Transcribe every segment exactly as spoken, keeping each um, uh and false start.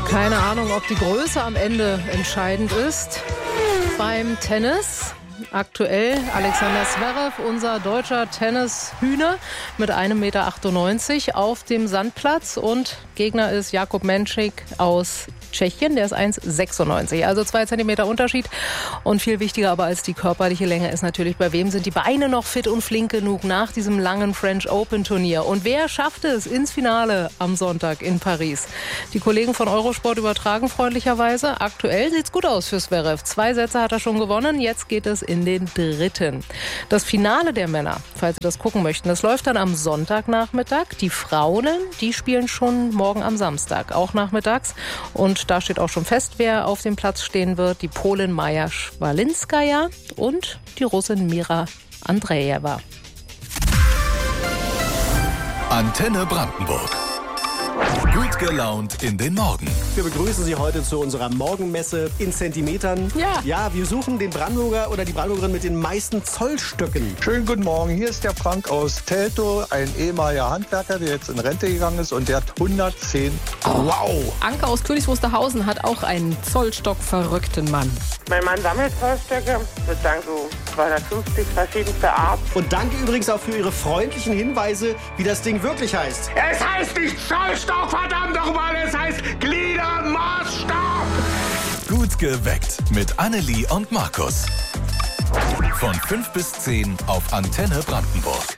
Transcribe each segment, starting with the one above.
Keine Ahnung, ob die Größe am Ende entscheidend ist. Beim Tennis aktuell Alexander Zverev, unser deutscher Tennishühner mit einem Meter achtundneunzig auf dem Sandplatz. Und Gegner ist Jakub Menšík aus Tschechien, der ist eins Komma sechsundneunzig, also zwei Zentimeter Unterschied. Und viel wichtiger aber als die körperliche Länge ist natürlich, bei wem sind die Beine noch fit und flink genug nach diesem langen French Open Turnier. Und wer schafft es ins Finale am Sonntag in Paris? Die Kollegen von Eurosport übertragen freundlicherweise. Aktuell sieht's gut aus für Zverev. Zwei Sätze hat er schon gewonnen, jetzt geht es in den dritten. Das Finale der Männer, falls Sie das gucken möchten, das läuft dann am Sonntagnachmittag. Die Frauen, die spielen schon morgen am Samstag, auch nachmittags. Und da steht auch schon fest, wer auf dem Platz stehen wird. Die Polin Maja Schwalinskaja und die Russin Mira Andreeva. Antenne Brandenburg. Gut gelaunt in den Morgen. Wir begrüßen Sie heute zu unserer Morgenmesse in Zentimetern. Ja. Ja, wir suchen den Brandenburger oder die Brandenburgerin mit den meisten Zollstöcken. Schönen guten Morgen, hier ist der Frank aus Teltow, ein ehemaliger Handwerker, der jetzt in Rente gegangen ist und der hat hundertzehn. Wow! Anke aus Königs Wusterhausen hat auch einen Zollstock-verrückten Mann. Mein Mann sammelt Zollstöcke, ich würde sagen so zweihundertfünfzig verschiedenste Art. Und danke übrigens auch für Ihre freundlichen Hinweise, wie das Ding wirklich heißt. Es heißt nicht Zollstock, verdammt nochmal, es heißt Gliedermaßstab. Gut geweckt mit Annelie und Markus. Von fünf bis zehn auf Antenne Brandenburg.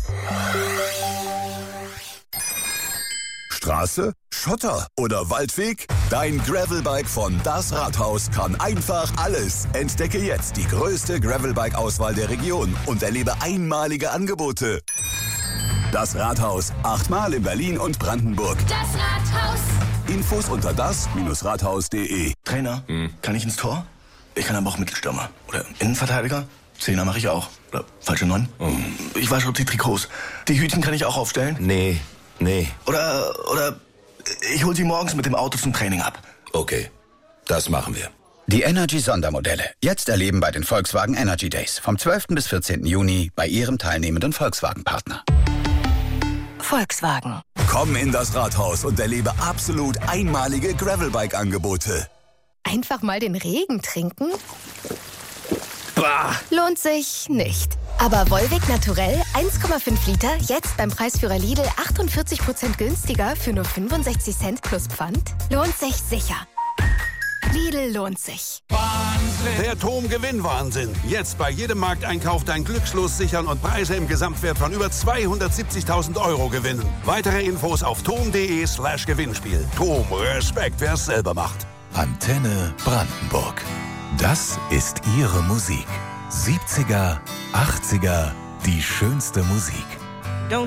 Straße, Schotter oder Waldweg? Dein Gravelbike von Das Rathaus kann einfach alles. Entdecke jetzt die größte Gravelbike-Auswahl der Region und erlebe einmalige Angebote. Das Rathaus, achtmal in Berlin und Brandenburg. Das Rathaus. Infos unter das Rathaus punkt de. Trainer, hm. kann ich ins Tor? Ich kann aber auch Mittelstürmer. Oder Innenverteidiger? Zehner mache ich auch. Oder falsche Neun? Oh. Ich wasche auch die Trikots. Die Hütchen kann ich auch aufstellen? Nee, nee. Oder, oder ich hol sie morgens mit dem Auto zum Training ab. Okay, das machen wir. Die Energy-Sondermodelle. Jetzt erleben bei den Volkswagen Energy Days. Vom zwölften bis vierzehnten Juni bei Ihrem teilnehmenden Volkswagen-Partner. Volkswagen. Komm in das Rathaus und erlebe absolut einmalige Gravelbike-Angebote. Einfach mal den Regen trinken? Bah. Lohnt sich nicht. Aber Volvic Naturell eins Komma fünf Liter, jetzt beim Preisführer Lidl achtundvierzig Prozent günstiger für nur fünfundsechzig Cent plus Pfand? Lohnt sich sicher. Lidl lohnt sich. Der T O M Gewinnwahnsinn. Jetzt bei jedem Markteinkauf dein Glückslos sichern und Preise im Gesamtwert von über zweihundertsiebzigtausend Euro gewinnen. Weitere Infos auf tom.de slash Gewinnspiel. T O M, Respekt, wer es selber macht. Antenne Brandenburg. Das ist Ihre Musik. siebziger, achtziger, die schönste Musik.